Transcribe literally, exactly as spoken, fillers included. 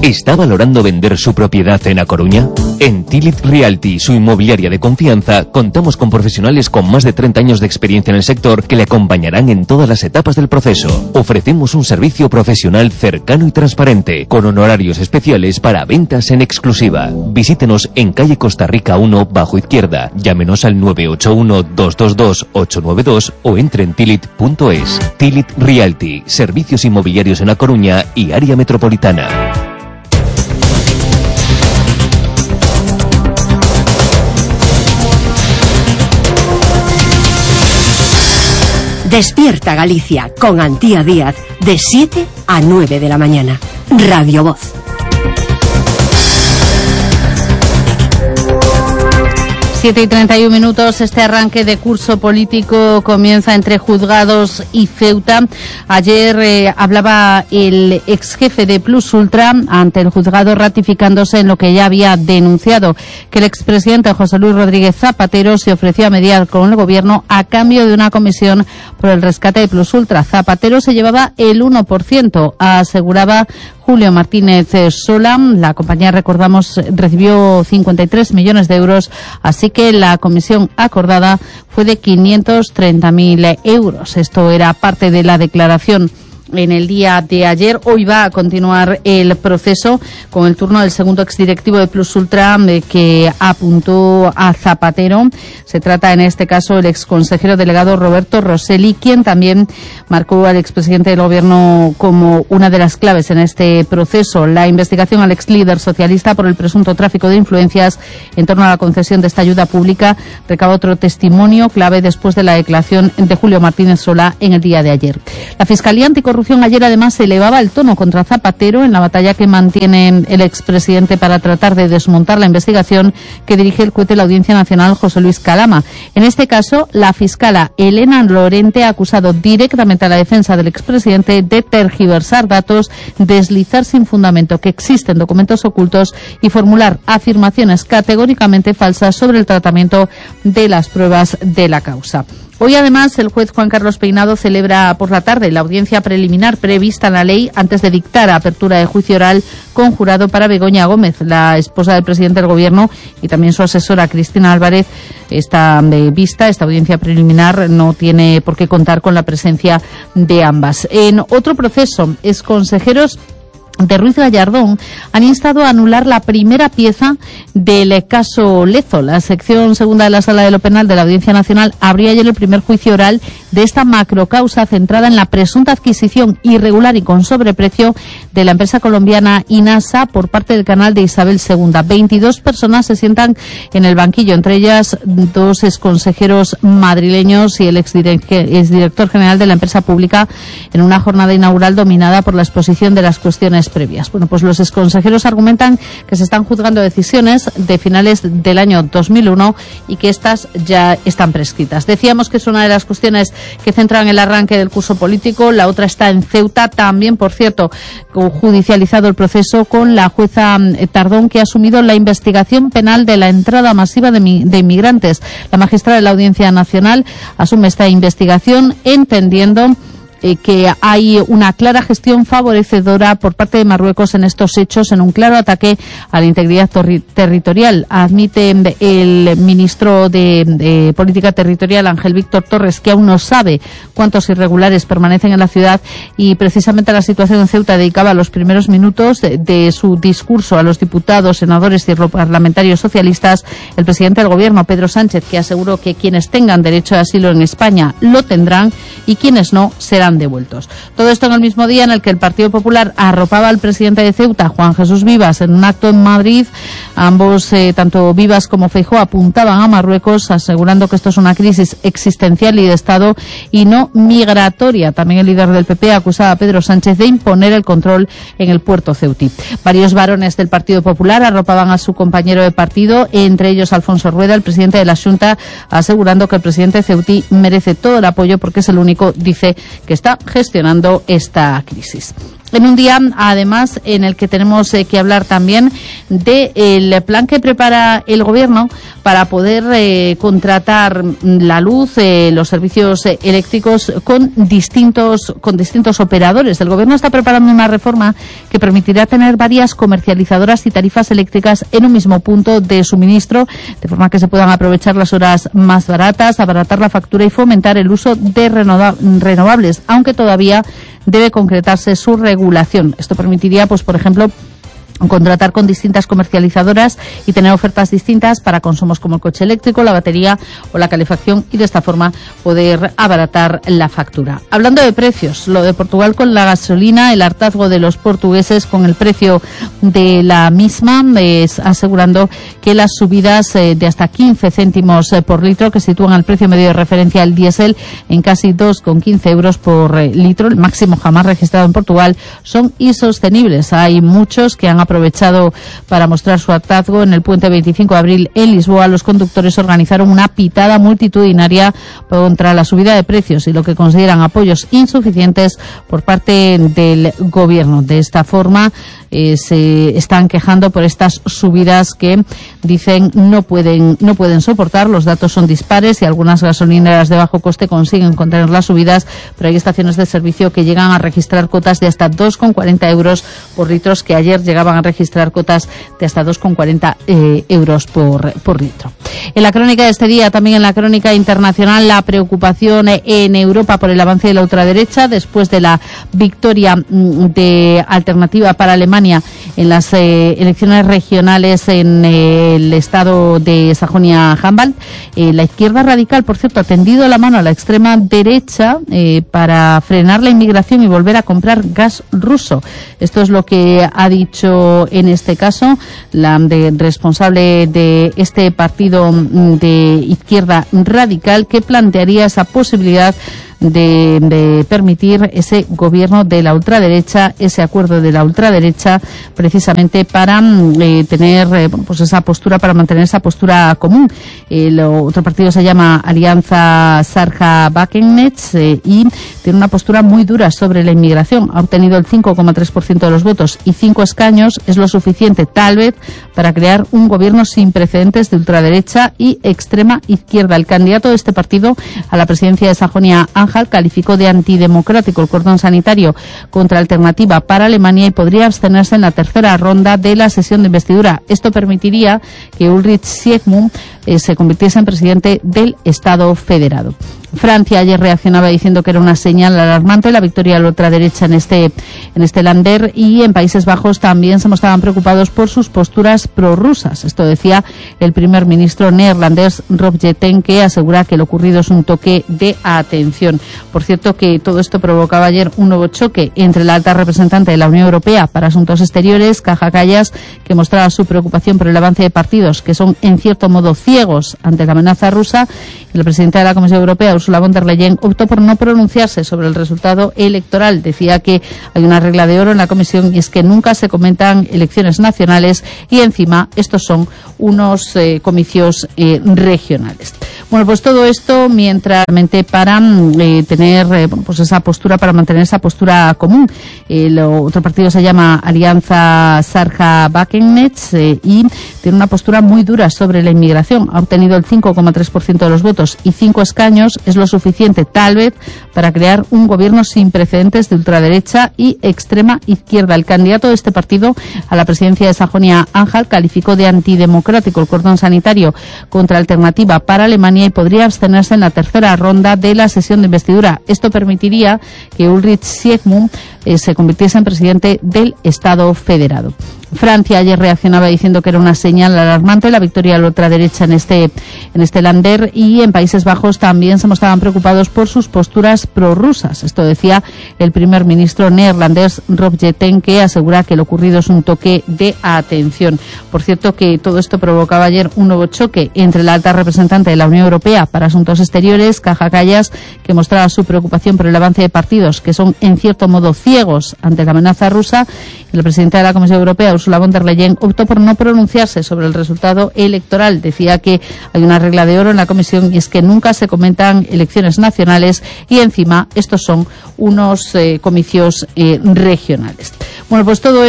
¿Está valorando vender su propiedad en A Coruña? En Tilit Realty, su inmobiliaria de confianza, contamos con profesionales con más de treinta años de experiencia en el sector que le acompañarán en todas las etapas del proceso. Ofrecemos un servicio profesional cercano y transparente, con honorarios especiales para ventas en exclusiva. Visítenos en calle Costa Rica uno, bajo izquierda. Llámenos al nueve ocho uno, dos dos dos, ocho nueve dos o entre en tilit punto es. Tilit Realty, servicios inmobiliarios en A Coruña y área metropolitana. Despierta Galicia con Antía Díaz de siete a nueve de la mañana. Radio Voz. siete y treinta y un minutos, este arranque de curso político comienza entre juzgados y Ceuta. Ayer eh, hablaba el ex jefe de Plus Ultra ante el juzgado ratificándose en lo que ya había denunciado, que el expresidente José Luis Rodríguez Zapatero se ofreció a mediar con el gobierno a cambio de una comisión por el rescate de Plus Ultra. Zapatero se llevaba el uno por ciento, aseguraba Julio Martínez Sola. La compañía, recordamos, recibió cincuenta y tres millones de euros, así que la comisión acordada fue de quinientos treinta mil euros. Esto era parte de la declaración en el día de ayer. Hoy va a continuar el proceso con el turno del segundo exdirectivo de Plus Ultra eh, que apuntó a Zapatero. Se trata en este caso el exconsejero delegado Roberto Rosselli, quien también marcó al expresidente del gobierno como una de las claves en este proceso. La investigación al ex líder socialista por el presunto tráfico de influencias en torno a la concesión de esta ayuda pública recaba otro testimonio clave después de la declaración de Julio Martínez Sola en el día de ayer. La Fiscalía Anticorrupción ayer además elevaba el tono contra Zapatero en la batalla que mantiene el expresidente para tratar de desmontar la investigación que dirige el juez de la Audiencia Nacional, José Luis Calama. En este caso, la fiscala Elena Lorente ha acusado directamente a la defensa del expresidente de tergiversar datos, deslizar sin fundamento que existen documentos ocultos y formular afirmaciones categóricamente falsas sobre el tratamiento de las pruebas de la causa. Hoy, además, el juez Juan Carlos Peinado celebra por la tarde la audiencia preliminar prevista en la ley antes de dictar apertura de juicio oral con jurado para Begoña Gómez, la esposa del presidente del Gobierno, y también su asesora Cristina Álvarez. Esta eh, vista, esta audiencia preliminar, no tiene por qué contar con la presencia de ambas. En otro proceso, exconsejeros de Ruiz Gallardón han instado a anular la primera pieza del caso Lezo. La sección segunda de la Sala de lo Penal de la Audiencia Nacional abría ayer el primer juicio oral de esta macrocausa centrada en la presunta adquisición irregular y con sobreprecio de la empresa colombiana INASA por parte del canal de Isabel segunda. veintidós personas se sientan en el banquillo, entre ellas dos exconsejeros madrileños y el exdirector general de la empresa pública, en una jornada inaugural dominada por la exposición de las cuestiones previas. Bueno, pues los exconsejeros argumentan que se están juzgando decisiones de finales del año dos mil uno y que estas ya están prescritas. Decíamos que es una de las cuestiones que centran el arranque del curso político. La otra está en Ceuta, también, por cierto, judicializado el proceso con la jueza Tardón, que ha asumido la investigación penal de la entrada masiva de, mi, de inmigrantes. La magistrada de la Audiencia Nacional asume esta investigación entendiendo Eh, que hay una clara gestión favorecedora por parte de Marruecos en estos hechos, en un claro ataque a la integridad torri- territorial. Admite el ministro de, de Política Territorial, Ángel Víctor Torres, que aún no sabe cuántos irregulares permanecen en la ciudad, y precisamente la situación en Ceuta dedicaba los primeros minutos de, de su discurso a los diputados, senadores y parlamentarios socialistas el presidente del Gobierno, Pedro Sánchez, que aseguró que quienes tengan derecho de asilo en España lo tendrán y quienes no serán devueltos. Todo esto en el mismo día en el que el Partido Popular arropaba al presidente de Ceuta, Juan Jesús Vivas, en un acto en Madrid. Ambos, eh, tanto Vivas como Feijóo, apuntaban a Marruecos, asegurando que esto es una crisis existencial y de Estado y no migratoria. También el líder del P P acusaba a Pedro Sánchez de imponer el control en el puerto ceutí. Varios varones del Partido Popular arropaban a su compañero de partido, entre ellos Alfonso Rueda, el presidente de la Xunta, asegurando que el presidente ceutí merece todo el apoyo porque es el único, dice, que está gestionando esta crisis. En un día, además, en el que tenemos eh, que hablar también del plan que prepara el Gobierno para poder eh, contratar la luz, eh, los servicios eh, eléctricos con distintos con distintos operadores. El Gobierno está preparando una reforma que permitirá tener varias comercializadoras y tarifas eléctricas en un mismo punto de suministro, de forma que se puedan aprovechar las horas más baratas, abaratar la factura y fomentar el uso de renova- renovables, aunque todavía debe concretarse su regulación. Esto permitiría, pues, por ejemplo, contratar con distintas comercializadoras y tener ofertas distintas para consumos como el coche eléctrico, la batería o la calefacción, y de esta forma poder abaratar la factura. Hablando de precios, lo de Portugal con la gasolina, el hartazgo de los portugueses con el precio de la misma, es asegurando que las subidas eh, de hasta quince céntimos eh, por litro, que sitúan al precio medio de referencia al diésel en casi dos con quince euros por eh, litro, el máximo jamás registrado en Portugal, son insostenibles. Hay muchos que han aprovechado para mostrar su hartazgo. En el puente veinticinco de abril en Lisboa, los conductores organizaron una pitada multitudinaria contra la subida de precios y lo que consideran apoyos insuficientes por parte del Gobierno. De esta forma eh, se están quejando por estas subidas que dicen no pueden no pueden soportar. Los datos son dispares y algunas gasolineras de bajo coste consiguen contener las subidas, pero hay estaciones de servicio que llegan a registrar cotas de hasta dos con cuarenta euros por litros, que ayer llegaban a registrar cotas de hasta dos con cuarenta eh, euros por, por litro. En la crónica de este día, también en la crónica internacional, la preocupación en Europa por el avance de la ultraderecha después de la victoria de Alternativa para Alemania en las eh, elecciones regionales en eh, el estado de Sajonia-Anhalt. Eh, la izquierda radical, por cierto, ha tendido la mano a la extrema derecha eh, para frenar la inmigración y volver a comprar gas ruso. Esto es lo que ha dicho en este caso la de, responsable de este partido de izquierda radical, que plantearía esa posibilidad De, de permitir ese gobierno de la ultraderecha, ese acuerdo de la ultraderecha, precisamente para eh, tener eh, bueno, pues esa postura, para mantener esa postura común. El otro partido se llama Alianza Sarja-Bakenets eh, y tiene una postura muy dura sobre la inmigración. Ha obtenido el cinco coma tres por ciento de los votos y cinco escaños. Es lo suficiente, tal vez, para crear un gobierno sin precedentes de ultraderecha y extrema izquierda. El candidato de este partido a la presidencia de Sajonia-Anhalt calificó de antidemocrático el cordón sanitario contra Alternativa para Alemania y podría abstenerse en la tercera ronda de la sesión de investidura. Esto permitiría que Ulrich Siegmund eh, se convirtiese en presidente del Estado federado. Francia ayer reaccionaba diciendo que era una señal alarmante la victoria de la ultraderecha en este en este Länder, y en Países Bajos también se mostraban preocupados por sus posturas prorrusas. Esto decía el primer ministro neerlandés Rob Jetten, que asegura que lo ocurrido es un toque de atención. Por cierto, que todo esto provocaba ayer un nuevo choque entre la alta representante de la Unión Europea para Asuntos Exteriores, Kaja Kallas, que mostraba su preocupación por el avance de partidos que son en cierto modo ciegos ante la amenaza rusa, y la presidenta de la Comisión Europea, Ursula von der Leyen, optó por no pronunciarse sobre el resultado electoral. Decía que hay una regla de oro en la Comisión y es que nunca se comentan elecciones nacionales y encima estos son unos eh, comicios eh, regionales. Bueno, pues todo esto mientras para eh, tener eh, bueno, pues esa postura, para mantener esa postura común. El otro partido se llama Alianza Sarja-Bakenets eh, y tiene una postura muy dura sobre la inmigración. Ha obtenido el cinco coma tres por ciento de los votos y cinco escaños. Es lo suficiente, tal vez, para crear un gobierno sin precedentes de ultraderecha y extrema izquierda. El candidato de este partido a la presidencia de Sajonia-Anhalt calificó de antidemocrático el cordón sanitario contra Alternativa para Alemania y podría abstenerse en la tercera ronda de la sesión de investidura. Esto permitiría que Ulrich Siegmund eh, se convirtiese en presidente del Estado federado. Francia ayer reaccionaba diciendo que era una señal alarmante la victoria de la ultraderecha en este en este Länder, y en Países Bajos también se mostraban preocupados por sus posturas prorrusas. Esto decía el primer ministro neerlandés Rob Jetten, que asegura que lo ocurrido es un toque de atención. Por cierto, que todo esto provocaba ayer un nuevo choque entre la alta representante de la Unión Europea para Asuntos Exteriores, Kaja Kallas, que mostraba su preocupación por el avance de partidos que son en cierto modo ciegos ante la amenaza rusa, y la presidenta de la Comisión Europea, Ursula von der Leyen optó por no pronunciarse sobre el resultado electoral. Decía que hay una regla de oro en la Comisión y es que nunca se comentan elecciones nacionales y encima estos son unos eh, comicios eh, regionales. Bueno, pues todo